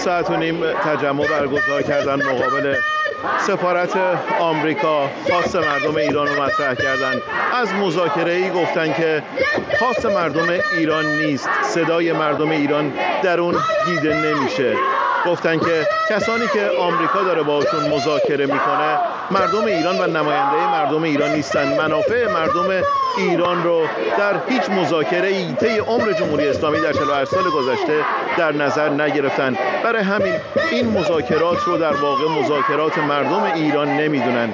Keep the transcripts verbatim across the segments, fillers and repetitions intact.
ساعت و نیم تجمع برگزار کردن مقابل سفارت آمریکا. خواست مردم ایران رو مطرح کردن. از مذاکره‌ای گفتن که خواست مردم ایران نیست، صدای مردم ایران در اون دیده نمیشه. گفتن که کسانی که آمریکا داره باشون مذاکره میکنه مردم ایران و نماینده مردم ایران نیستن. منافع مردم ایران رو در هیچ مذاکره‌ای طی عمر جمهوری اسلامی در چهل و هشت سال گذشته در نظر نگرفتن. برای همین این مذاکرات رو در واقع مذاکرات مردم ایران نمیدونن.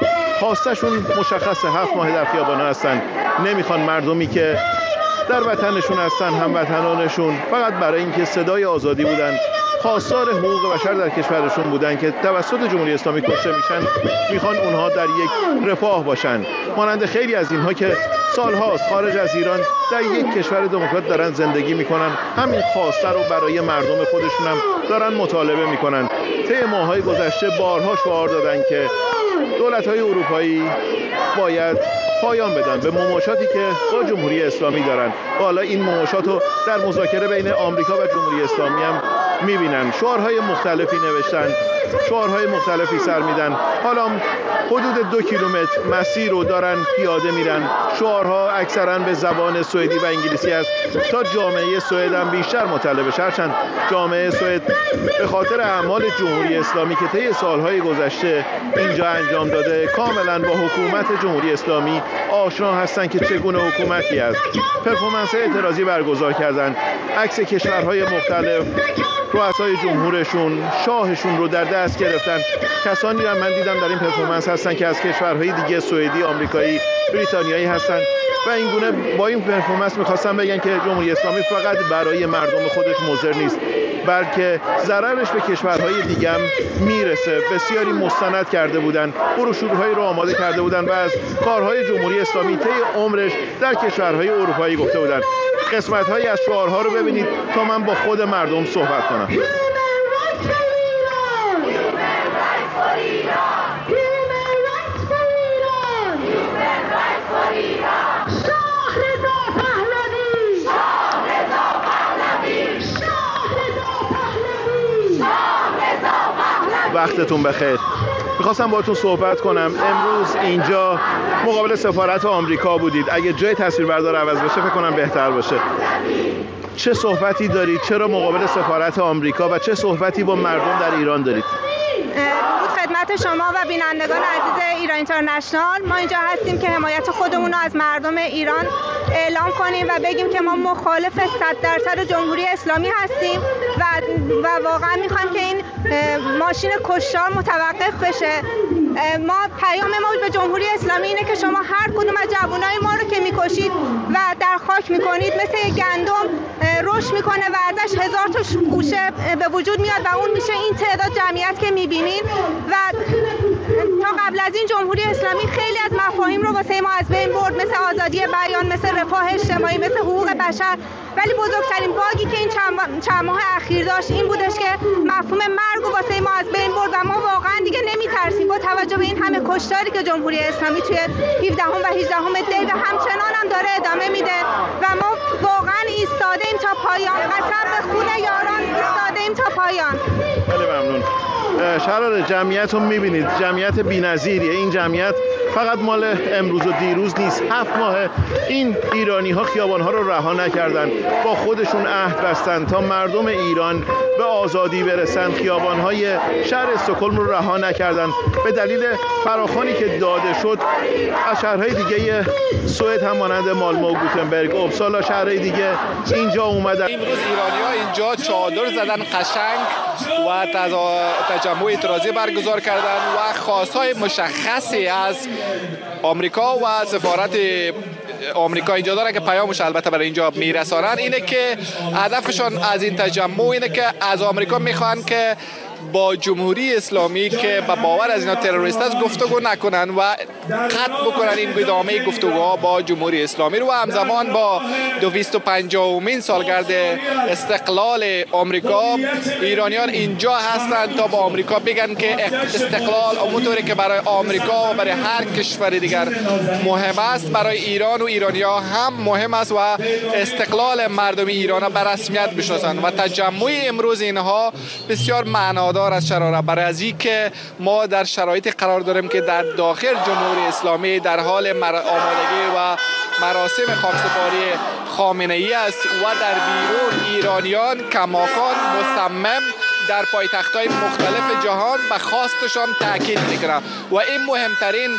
خواستشون مشخصه، هفت ماه در خیابان‌ها هستن. نمیخوان مردمی که در وطنشون هستن، هموطنانشون، فقط برای اینکه صدای آزادی بودن، خواستار حقوق بشر در کشورشون بودن که توسط جمهوری اسلامی کشته میشن، میخوان اونها در یک رفاه باشن. مانند خیلی از اینها که سالهاست خارج از ایران در یک کشور دموکرات دارن زندگی میکنن، همین خواسته رو برای مردم خودشون هم دارن مطالبه میکنن. طی ماه‌های گذشته بارها شعار دادن که دولت‌های اروپایی باید پایان بدن به مماشاتی که با جمهوری اسلامی دارن. حالا این مماشات رو در مذاکره بین آمریکا و جمهوری اسلامی هم میبینن. شعارهای مختلفی نوشتن، شعارهای مختلفی سر میدن. حالا حدود دو کیلومتر مسیر رو دارن پیاده میرن. شعارها اکثرا به زبان سوئدی و انگلیسی است تا جامعه سوئد هم بیشتر مطلع بشه. هرچند جامعه سوئد به خاطر اعمال جمهوری اسلامی که طی سالهای گذشته اینجا انجام داده کاملا با حکومت جمهوری اسلامی آشنا هستن که چگونه حکومتی است. پرفورمنس اعتراضی برگزار کردن، عکس کشورهای مختلف، رؤسای جمهورشون، شاهشون رو در دست گرفتن. کسانی رو من دیدم در این پرفورمنس هستن که از کشورهای دیگه سوئدی، آمریکایی، بریتانیایی هستن و این گونه با این پرفورمنس می‌خواستن بگن که جمهوری اسلامی فقط برای مردم خودش مضر نیست، بلکه ضررش به کشورهای دیگه هم میرسه. بسیاری مستند کرده بودن، بروشورهای رو آماده کرده بودن و از کارهای جمهوری اسلامی طی عمرش در کشورهای اروپایی گفته بودن. قسمت‌هایی از شعارها رو ببینید تا من با خود مردم صحبت کنم. وقتتون بخیر. میخواستم باهاتون صحبت کنم. امروز اینجا مقابل سفارت آمریکا بودید. اگه جای تصویربردار عوض بشه فکر کنم بهتر باشه. چه صحبتی دارید؟ چرا مقابل سفارت آمریکا و چه صحبتی با مردم در ایران دارید؟ خدمت شما و بینندگان عزیز ایران اینترنشنال، ما اینجا هستیم که حمایت خودمون رو از مردم ایران اعلام کنیم و بگیم که ما مخالف صد درصد جمهوری اسلامی هستیم و و واقعا میخوایم که این ماشین کشتار متوقف بشه. ما پیام ما به جمهوری اسلامی اینه که شما هر کدوم از جوانای ما رو که میکشید و در خاک میکنید مثل یک گندم رشد میکنه و ازش هزار تا خوشه به وجود میاد و اون میشه این تعداد جمعیت که میبینید. و تا قبل از این جمهوری اسلامی خیلی از مفاهیم رو واسه ما از بین برد، مثل آزادی بیان، مثل رفاه اجتماعی، مثل حقوق بشر. ولی بزرگترین باگی که این چند, چند ماه اخیر داشت این بودش که مفهوم مرگ رو واسه ما از بین برد و ما واقعا دیگه نمیترسیم با توجه به این همه کشتاری که جمهوری اسلامی توی هفدهم و هجدهم دی و همچنان هم داره ادامه میده و ما واقعا ایستادیم تا پایان. قسم به خون یاران ایستادیم تا پایان. خیلی ممنون. شرار جمعیت رو میبینید، جمعیت بی‌نظیریه. این جمعیت فقط مال امروز و دیروز نیست. هفت ماه این ایرانی ها خیابان ها رو رها نکردن، با خودشون عهد بستن تا مردم ایران به آزادی برسن. خیابان های شهر استکهلم رو رها نکردن به دلیل فراخوانی که داده شد. از شهرهای دیگه سوئد هم مانند مالمو، گوتنبرگ، اوبسالا، شهرهای دیگه اینجا اومدن. امروز ایرانی ها اینجا چادر زدن قشنگ و تجمع اعتراضی برگزار کردن و خواستهای مشخصی از آمریکا و سفارت آمریکا اینجا دارن که پیامش البته برای اینجا میرسانن. اینه که هدفشون از این تجمع اینه که از آمریکا میخوان که با جمهوری اسلامی که به باور از اینا تروریست است گفتگو نکنن و قطع بکنن این ادامه گفتگوها با جمهوری اسلامی رو. و همزمان با دویست و پنجاهمین سالگرد استقلال آمریکا، ایرانیان اینجا هستند تا با آمریکا بگن که استقلال اونطوری که برای آمریکا و برای هر کشور دیگر مهم است، برای ایران و ایرانی‌ها هم مهم است و استقلال مردم ایران به رسمیت بشناسند. و تجمع امروز اینها بسیار معنادار است چرا؟ برای از این که ما در شرایط قرار داریم که در داخل جمهوری اسلامی در حال آمادگی و مراسم خاکسپاری خامنه‌ای است و در بیرون ایرانیان کماکان مصمم در پایتخت‌های مختلف جهان به خواستشان تاکید می‌کنند و این مهمترین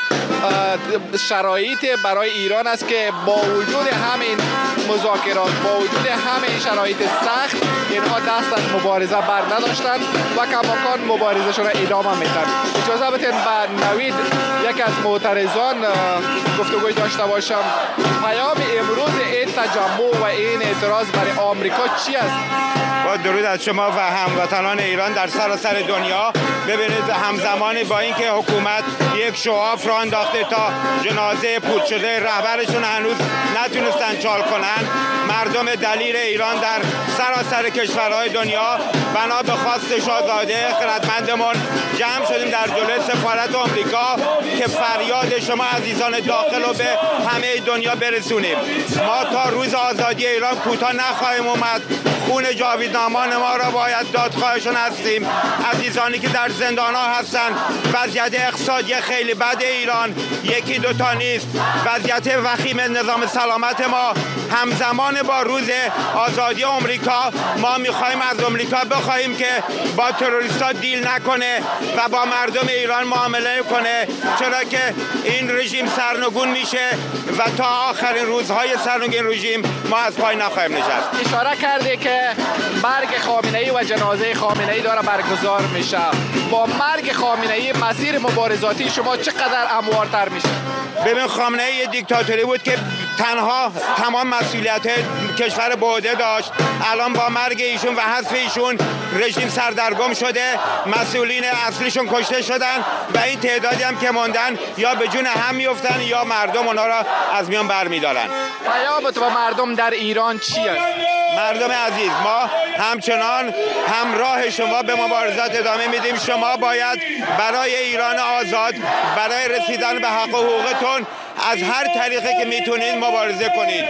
شرایط برای ایران است که با وجود همین مذاکرات، با وجود همین شرایط سخت، اینها دست از مبارزه بر نداشتند و کماکان مبارزه‌شان را ادامه می‌دهند. اجازه بدین با نوید یک از معترضان گفتگوی داشته باشم. پیام امروز این تجمع و این اعتراض برای آمریکا چی است؟ با درود از شما و هموطنان ایران در سراسر دنیا. ببینید همزمان با اینکه حکومت یک شعاف را انداخته تا جنازه پود شده رهبرشون هنوز نتونستن چال کنن، مردم دلیر ایران در سراسر کشورهای دنیا بنا به خواست شاهزاده خردمندمون جمع شدیم در جلوی سفارت آمریکا که فریاد شما عزیزان داخل رو به همه دنیا برسونیم. ما تا روز آزادی ایران کوتاه نخواهیم اومد. خون جاویدنامان ما را باید دادخواهشون هستیم. عزیزانی که در زندان ها هستن، وضعیت اقتصادی خیلی بد ایران یکی دوتا نیست. وضعیت وخیم نظام سلامت ما همزمان با روز آزادی آمریکا، ما میخوایم از آمریکا بخوایم که با تروریستا دیل نکنه و با مردم ایران معامله کنه، چرا که این رژیم سرنگون میشه و تا آخرین روزهای سرنگون رژیم ما از پای نخواهیم نشست. اشاره کرده که مرگ خامنه‌ای و جنازه خامنه‌ای داره برگزار میشه. با مرگ خامنه‌ای مسیر مبارزاتی شما چقدر هموارتر میشه؟ ببین، خامنه‌ای یه دیکتاتوری بود که تنها تمام مسئولیت کشور به عهده داشت. الان با مرگ ایشون و حذف ایشون رژیم سردرگم شده، مسئولین اصلیشون کشته شدن و این تعدادی هم که موندن یا به جون هم میافتن یا مردم اونا را از میان برمیدارن. پیامت با مردم در ایران چیه؟ مردم عزیز، ما همچنان همراه شما به مبارزات ادامه میدیم. شما باید برای ایران آزاد، برای رسیدن به حق و حقوقتون از هر طریقی که میتونید مبارزه کنید.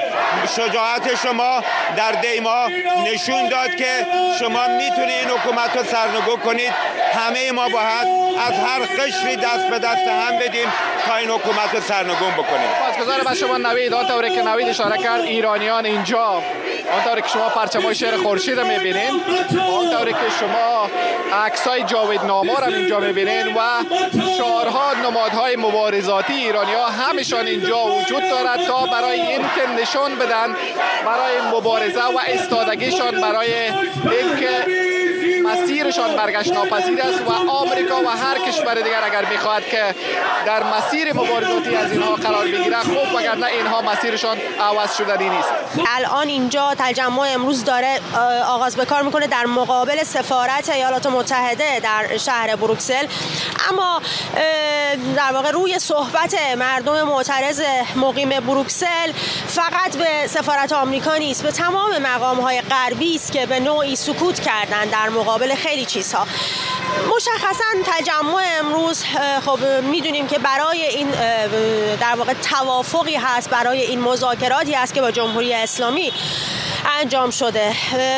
شجاعت شما در دیما نشون داد که شما میتونید این حکومت رو سرنگون کنید. همه ما باید از هر قشری دست به دست هم بدیم تا این حکومت رو سرنگون بکنیم. سپاسگزارم از شما نوید. آنطوری که نوید اشاره کرد، ایرانیان اینجا آنطوری که شما پرچمای شهر خورشید رو میبینین، آنطوری که شما عکسای جاویدنامه رو اینجا میبینین و شعارها، نمادهای مبارزاتی ایرانی‌ها همشان اینجا وجود دارد تا برای این که نشون بدن برای مبارزه و ایستادگیشان، برای اینکه مسیرشان برگشت ناپذیر است و آمریکا و هر کشور دیگر اگر میخواهد که در مسیر مبارزاتی از اینها قرار بگیره خوب، وگرنه اینها مسیرشان عوض شدنی نیست. الان اینجا تجمع امروز داره آغاز به کار میکنه در مقابل سفارت ایالات متحده در شهر بروکسل، اما در واقع روی صحبت مردم معترض مقیم بروکسل فقط به سفارت آمریکا نیست، به تمام مقام‌های غربی است که به نوعی سکوت کردن در مقابل خیلی چیزها. مشخصاً تجمع امروز خب میدونیم که برای این در واقع توافقی هست، برای این مذاکراتی هست که با جمهوری اسلامی انجام شده.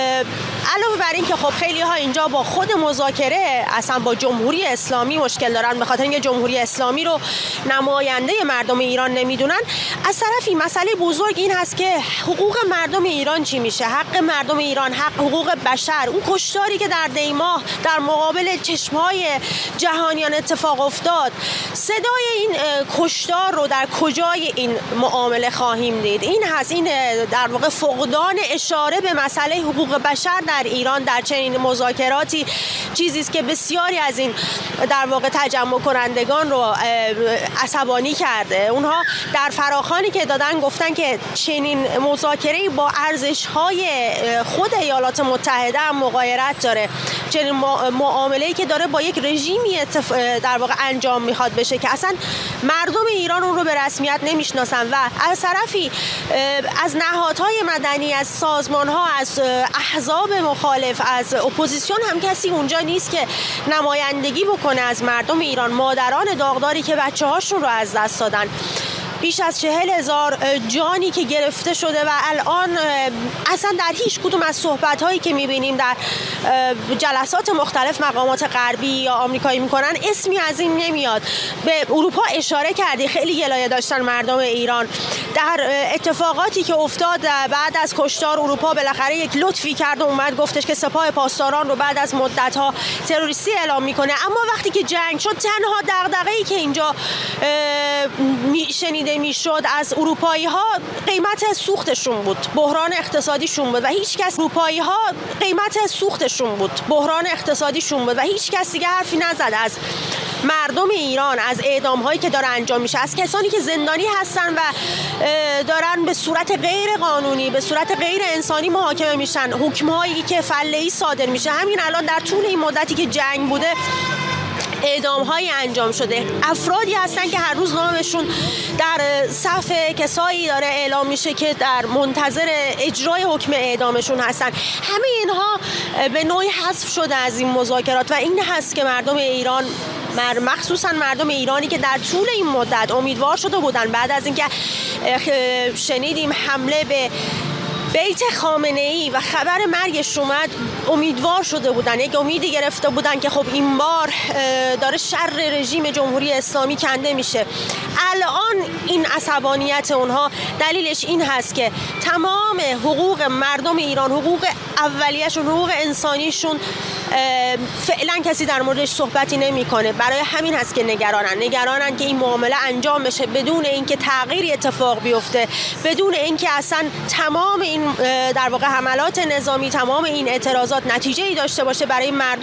علاوه بر این که خب خیلی ها اینجا با خود مذاکره اصلا با جمهوری اسلامی مشکل دارن، به خاطر اینکه جمهوری اسلامی رو نماینده مردم ایران نمیدونن. از طرفی مسئله بزرگ این هست که حقوق مردم ایران چی میشه، حق مردم ایران، حق حقوق بشر، اون کشتاری که در دیماه در مقابل چشمهای جهانیان اتفاق افتاد، صدای این کشتار رو در کجای این معامله خواهیم دید؟ این هست، این در واقع فقدان اشاره به مسئله حقوق بشر در در ایران در چنین مذاکراتی چیزی است که بسیاری از این در واقع تجمع کنندگان رو عصبانی کرده. اونها در فراخوانی که دادن گفتن که چنین مذاکره‌ای با ارزش‌های خود ایالات متحده هم مغایرت داره، چنین معامله‌ای که داره با یک رژیمی در واقع انجام میخواد بشه که اصلا مردم ایران اون رو به رسمیت نمیشناسن و از طرفی از نهادهای مدنی، از سازمان‌ها، از احزاب مخالف، از اپوزیسیون هم کسی اونجا نیست که نمایندگی بکنه از مردم ایران، مادران داغداری که بچه‌هاشون رو از دست دادن. بیش از چهل هزار جانی که گرفته شده و الان اصلا در هیچ کدوم از صحبت‌هایی که می‌بینیم در جلسات مختلف مقامات غربی یا آمریکایی می‌کنن اسمی از این نمیاد. به اروپا اشاره کردی، خیلی گلایه داشتن مردم ایران در اتفاقاتی که افتاد بعد از کشتار. اروپا بالاخره یک لطفی کرد و اومد گفتش که سپاه پاسداران رو بعد از مدت‌ها تروریستی اعلام می‌کنه، اما وقتی که جنگ شد تنها دغدغه‌ای که اینجا شنیده میشد از اروپایی ها قیمت سوختشون بود، بحران اقتصادیشون بود و هیچ کس اروپایی ها قیمت سوختشون بود، بحران اقتصادیشون بود و هیچ کس دیگه حرفی نزد از مردم ایران، از اعدام هایی که داره انجام میشه، از کسانی که زندانی هستن و دارن به صورت غیر قانونی، به صورت غیر انسانی محاکمه میشن، حکم هایی که فله‌ای صادر میشه. همین الان در طول این مدتی که جنگ بوده اعدام‌هایی انجام شده. افرادی هستن که هر روز نامشون در صف کسایی داره اعلام میشه که در منتظر اجرای حکم اعدامشون هستن. همه اینها به نوعی حذف شده از این مذاکرات و این هست که مردم ایران، مخصوصا مردم ایرانی که در طول این مدت امیدوار شده بودن بعد از اینکه شنیدیم حمله به بیت خامنه‌ای و خبر مرگش اومد، امیدوار شده بودن، یک امیدی گرفته بودن که خب این بار داره شر رژیم جمهوری اسلامی کنده میشه. الان این عصبانیت اونها دلیلش این هست که تمام حقوق مردم ایران، حقوق اولیه‌شون، حقوق انسانیشون فعلا کسی در موردش صحبتی نمیکنه. برای همین هست که نگرانن نگرانن که این معامله انجام بشه بدون اینکه تغییری اتفاق بیفته، بدون اینکه اصلا تمام این در واقع حملات نظامی، تمام این اعتراضات نتیجه‌ای داشته باشه برای مردم